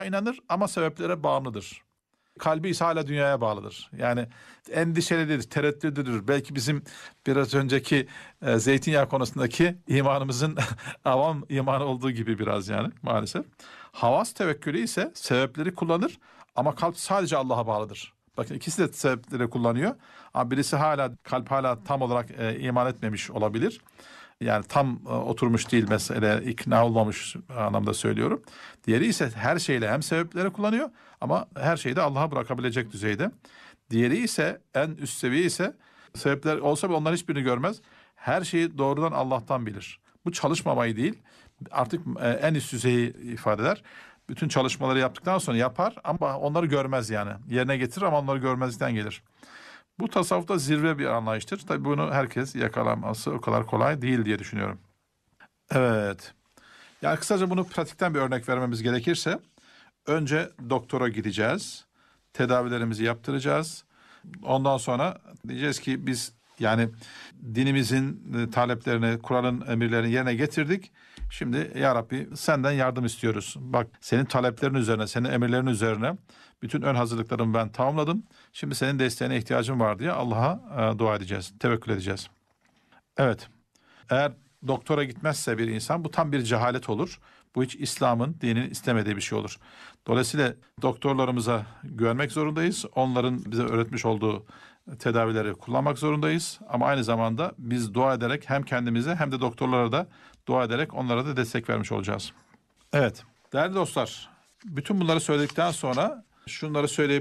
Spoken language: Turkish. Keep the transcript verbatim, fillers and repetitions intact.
inanır ama sebeplere bağımlıdır. Kalbi ise hala dünyaya bağlıdır. Yani endişelidir, tereddüdüdür. Belki bizim biraz önceki e, zeytinyağı konusundaki imanımızın avam imanı olduğu gibi biraz yani maalesef. Havas tevekkülü ise sebepleri kullanır ama kalp sadece Allah'a bağlıdır. Bakın ikisi de sebepleri kullanıyor. Ama birisi hala kalp hala tam olarak e, iman etmemiş olabilir. Yani tam e, oturmuş değil mesele, ikna olmamış anlamda söylüyorum. Diğeri ise her şeyle hem sebepleri kullanıyor ama her şeyi de Allah'a bırakabilecek düzeyde. Diğeri ise en üst seviye ise sebepler olsa bile onlar hiçbirini görmez. Her şeyi doğrudan Allah'tan bilir. Bu çalışmamayı değil artık e, en üst düzeyi ifade eder. Bütün çalışmaları yaptıktan sonra yapar ama onları görmez yani. Yerine getirir ama onları görmezlikten gelir. Bu tasavvufta zirve bir anlayıştır. Tabii bunu herkes yakalaması o kadar kolay değil diye düşünüyorum. Evet. Yani kısaca bunu pratikten bir örnek vermemiz gerekirse önce doktora gideceğiz. Tedavilerimizi yaptıracağız. Ondan sonra diyeceğiz ki biz yani dinimizin e, taleplerini, Kur'an'ın emirlerini yerine getirdik. Şimdi ya Rabbi senden yardım istiyoruz. Bak senin taleplerin üzerine, senin emirlerin üzerine bütün ön hazırlıklarımı ben tamamladım. Şimdi senin desteğine ihtiyacım var diye Allah'a e, dua edeceğiz, tevekkül edeceğiz. Evet. Eğer doktora gitmezse bir insan bu tam bir cehalet olur. Bu hiç İslam'ın, dinin istemediği bir şey olur. Dolayısıyla doktorlarımıza güvenmek zorundayız. Onların bize öğretmiş olduğu tedavileri kullanmak zorundayız. Ama aynı zamanda biz dua ederek hem kendimize hem de doktorlara da dua ederek onlara da destek vermiş olacağız. Evet, değerli dostlar, bütün bunları söyledikten sonra şunları söyleyeyim.